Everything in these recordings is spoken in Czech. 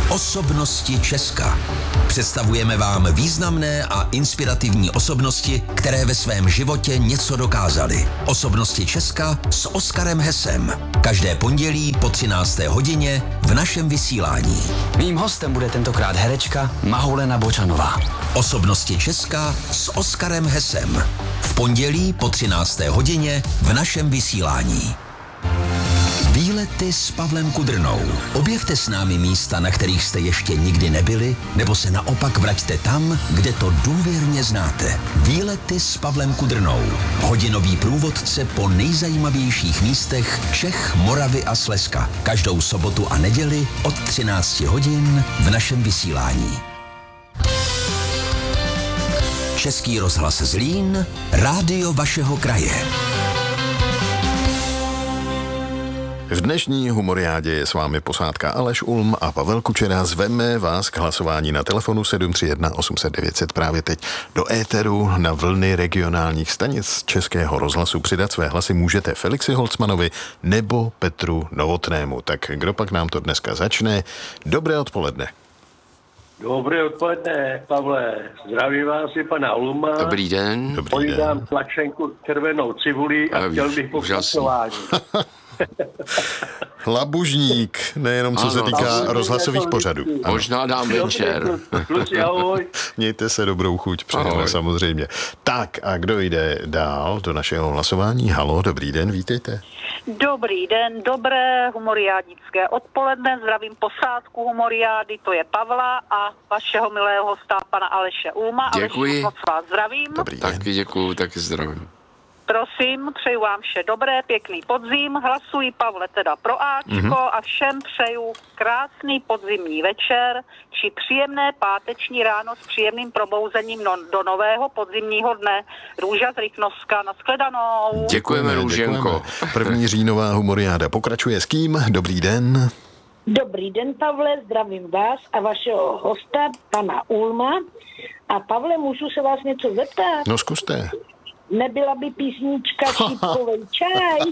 Osobnosti Česka. Představujeme vám významné a inspirativní osobnosti, které ve svém životě něco dokázaly. Osobnosti Česka s Oskarem Hesem. Každé pondělí po 13. hodině v našem vysílání. Mým hostem bude tentokrát herečka Mahulena Bočanová. Osobnosti Česka s Oskarem Hesem. V pondělí po 13. hodině v našem vysílání. Výlety s Pavlem Kudrnou. Objevte s námi místa, na kterých jste ještě nikdy nebyli, nebo se naopak vraťte tam, kde to důvěrně znáte. Výlety s Pavlem Kudrnou. Hodinový průvodce po nejzajímavějších místech Čech, Moravy a Slezska. Každou sobotu a neděli od 13 hodin v našem vysílání. Český rozhlas Zlín, rádio vašeho kraje. V dnešní humoriádě je s vámi posádka Aleš Ulm a Pavel Kučera. Zveme vás k hlasování na telefonu 731 800 900 právě teď do éteru na vlny regionálních stanic Českého rozhlasu. Přidat své hlasy můžete Felixi Holcmanovi nebo Petru Novotnému. Tak kdo pak nám to dneska začne? Dobré odpoledne. Dobré odpoledne, Pavle. Zdravím vás i pana Ulma. Dobrý den. Pojídám tlačenku červenou cibuli a chtěl bych pokračování. Labužník, nejenom co se týká rozhlasových pořadů. Možná dám večer. Kluci, ahoj. Mějte se, dobrou chuť, přejeme samozřejmě. Tak a kdo jde dál do našeho hlasování? Halo, dobrý den, vítejte. Dobrý den, dobré humoriádnické odpoledne, zdravím posádku humoriády, to je Pavla a vašeho milého hosta pana Aleše Ulma. Děkuji. Moc vás zdravím. Dobrý den. Taky děkuju, taky zdravím. Prosím, přeju vám vše dobré, pěkný podzim, hlasuji Pavle teda pro Ačko a všem přeju krásný podzimní večer či příjemné páteční ráno s příjemným probouzením do nového podzimního dne. Růža z Rychnovska, nashledanou. Děkujeme, Růženko. 1. říjnová humoriáda pokračuje s kým? Dobrý den. Dobrý den, Pavle, zdravím vás a vašeho hosta, pana Ulma. A Pavle, můžu se vás něco zeptat? No zkuste. Nebyla by písnička Šípkovej čaj?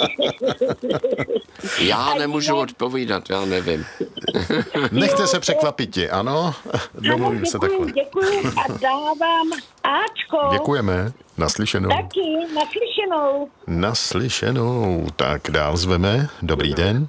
Já nemůžu odpovídat, já nevím. Nechte se překvapit, ano? Domluvím se takhle. Děkuji a dávám Ačko. Děkujeme, naslyšenou. Taky, naslyšenou. Naslyšenou. Tak dál zveme. Dobrý den.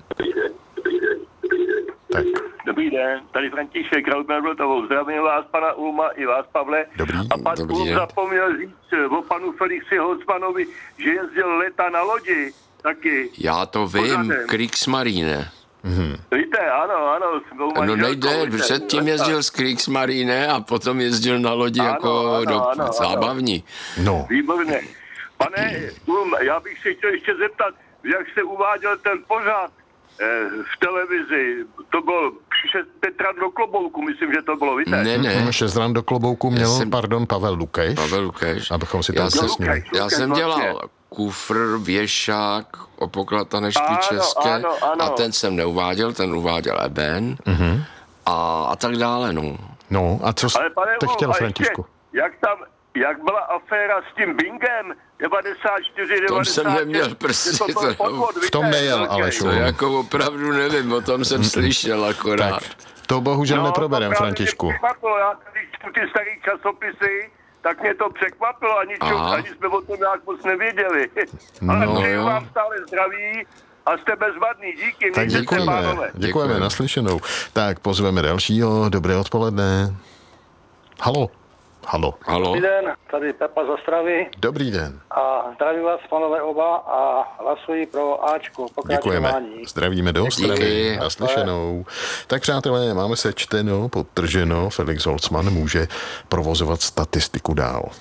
Tak. Dobrý den, tady František Krautner-Vltovou. Zdravím vás, pana Ulma, i vás, Pavle. Dobrý. A pan Ulm zapomněl říct o panu Felixi Holcmanovi, že jezdil léta na lodi taky. Já to vím, Kriegsmarine. Víte, ano. No nejde, předtím jezdil z Kriegsmarine a potom jezdil na lodi zábavní. No. Výborně. Pane Ulm, já bych se chtěl ještě zeptat, jak se uváděl ten pořad v televizi, to bylo 6 Petra do klobouku, myslím, že to bylo, víte? Ne. 6 ran do klobouku měl, Pavel Lukeš. Abychom si to upřesnili. Já jsem dělal kufr, věšák, opoklatané české a ten jsem neuváděl, ten uváděl Eben a tak dále, no. No a co jste chtěl, Františku? Jak byla aféra s tím Bingem 94, v tom jsem neměl prostě. V tom nejel, Alešu. To jako opravdu nevím, o tom jsem slyšel akorát. Tak, to bohužel neproberem, Františku. Já když čtu ty starý časopisy, tak mě to překvapilo, ani jsme o tom nějak moc nevěděli. Ale přeju vám stále zdraví a jste bezvadný, díky. Tak děkujeme, naslyšenou. Tak pozveme dalšího, dobré odpoledne. Halo. Dobrý den, tady Pepa z Ostravy. Dobrý den. A zdravím vás, panové oba, a hlasuji pro Ačko. Děkujeme. Zdravíme do Ostravy. Naslyšenou. Tak přátelé, máme sečteno, podtrženo. Felix Holcman může provozovat statistiku dál.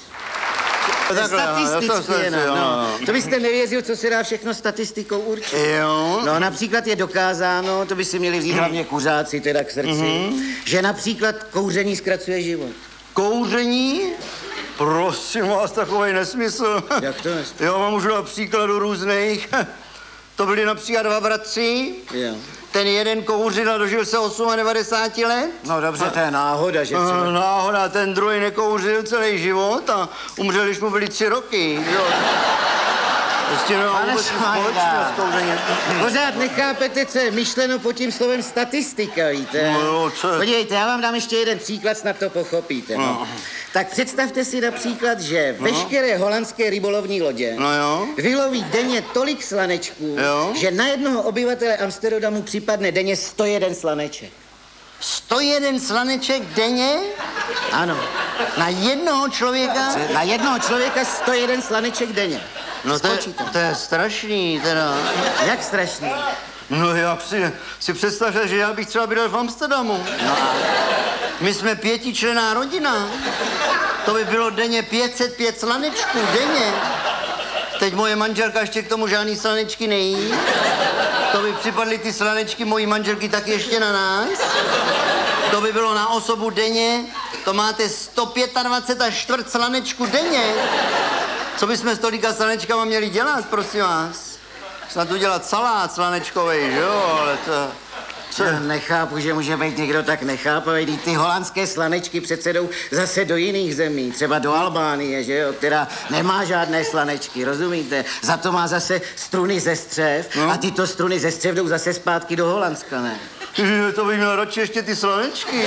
Statisticky jenom, To byste nevěřil, co se dá všechno statistikou určit. Jo. No například je dokázáno, to by si měli vzít hlavně kuřáci teda k srdci, že například kouření zkracuje život. Kouření? Prosím vás, takovej nesmysl. Jak to nesmysl? Já vám můžu dát příkladů různých. To byli například 2 bratři. Jo. Ten jeden kouřil a dožil se 98 let. No dobře, to je náhoda, že třeba... Náhoda, ten druhý nekouřil celý život a umřel, když mu byly 3 roky. Jo. Prostě nemám vůbec společného s kouřením. Pořád nechápete, co je myšleno pod tím slovem statistika, víte? No, co? Podívejte, já vám dám ještě jeden příklad, snad to pochopíte. No. Tak představte si například, že veškeré holandské rybolovní lodě vyloví denně tolik slanečků, že na jednoho obyvatele Amsterdamu připadne denně 101 slaneček. 101 slaneček denně? Ano. Na jednoho člověka? Na jednoho člověka 101 slaneček denně. No to je strašný, teda. Jak strašný? No já si představte, že já bych třeba bydlel v Amsterdamu. No a? My jsme 5členná rodina. To by bylo denně 505 slanečků, denně. Teď moje manželka ještě k tomu žádný slanečky nejí. To by připadly ty slanečky mojí manželky taky ještě na nás. To by bylo na osobu denně. To máte 125 až čtvrt slanečku denně. Co bychom s tolika slanečkama měli dělat, prosím vás? Snad udělat salát slanečkovej, že jo, ale to... Nechápu, že může být někdo tak nechápavý. Ty holandské slanečky přece jdou zase do jiných zemí, třeba do Albánie, že jo, která nemá žádné slanečky, rozumíte? Za to má zase struny ze střev a tyto struny ze střev jdou zase zpátky do Holandska, ne? To bych měl radši ještě ty slanečky.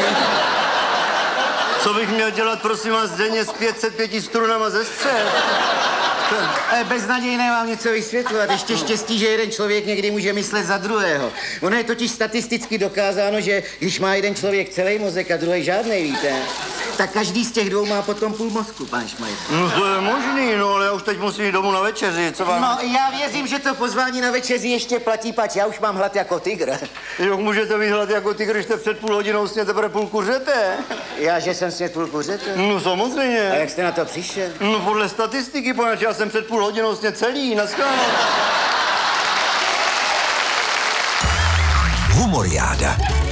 Co bych měl dělat, prosím vás, denně s 505 strunama ze střev? Beznadějné vám něco vysvětlovat. Ještě štěstí, že jeden člověk někdy může myslet za druhého. Ono je totiž statisticky dokázáno, že když má jeden člověk celý mozek a druhý žádnej, víte, tak každý z těch dvou má potom půl mozku, pane Šmajt. No to je možný, no ale já už teď musím jít domů na večeři, co vám... No já věřím, že to pozvání na večeři ještě platí, pač já už mám hlad jako tygr. Jo, můžete mít hlad jako tygr, když jste před půl hodinou snět teprve půl kuřete. Já, že jsem snět půl kuřete? No samozřejmě. A jak jste na to přišel? No podle statistiky, poněvadž já jsem před půl hodinou snět celý, naschledanou. Humoriáda.